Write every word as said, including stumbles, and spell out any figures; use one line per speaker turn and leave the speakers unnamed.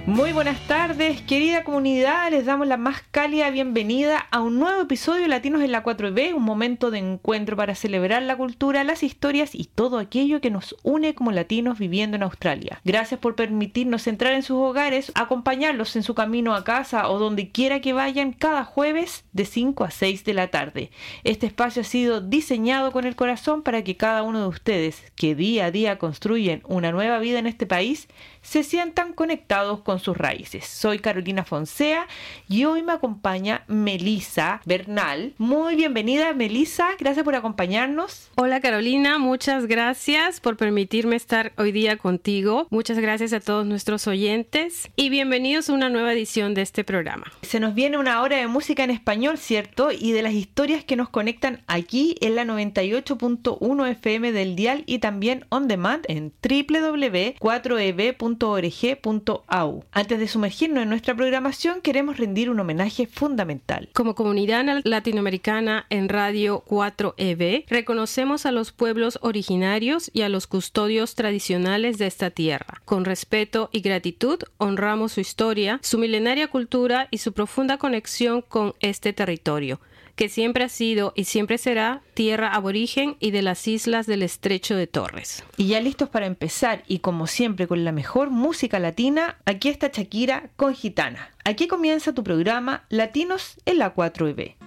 Muy buenas tardes, querida comunidad, les damos la más cálida bienvenida a un nuevo episodio de Latinos en la cuatro B, un momento de encuentro para celebrar la cultura, las historias y todo aquello que nos une como latinos viviendo en Australia. Gracias por permitirnos entrar en sus hogares, acompañarlos en su camino a casa o donde quiera que vayan cada jueves de cinco a seis de la tarde. Este espacio ha sido diseñado con el corazón para que cada uno de ustedes, que día a día construyen una nueva vida en este país, se sientan conectados con sus raíces. Soy Carolina Fonsea y hoy me acompaña Melissa Bernal. Muy bienvenida, Melissa, gracias por acompañarnos.
Hola Carolina, muchas gracias por permitirme estar hoy día contigo. Muchas gracias a todos nuestros oyentes y bienvenidos a una nueva edición de este programa.
Se nos viene una hora de música en español, ¿cierto? Y de las historias que nos conectan aquí en la noventa y ocho punto uno F M del dial y también on demand en doble u doble u doble u punto cuatro e b punto org punto a u. Antes de sumergirnos en nuestra programación, queremos rendir un homenaje fundamental.
Como comunidad latinoamericana en Radio cuatro E B, reconocemos a los pueblos originarios y a los custodios tradicionales de esta tierra. Con respeto y gratitud, honramos su historia, su milenaria cultura y su profunda conexión con este territorio, que siempre ha sido y siempre será tierra aborigen y de las islas del Estrecho de Torres.
Y ya listos para empezar, y como siempre con la mejor música latina, aquí está Shakira con Gitana. Aquí comienza tu programa Latinos en la cuatro E B.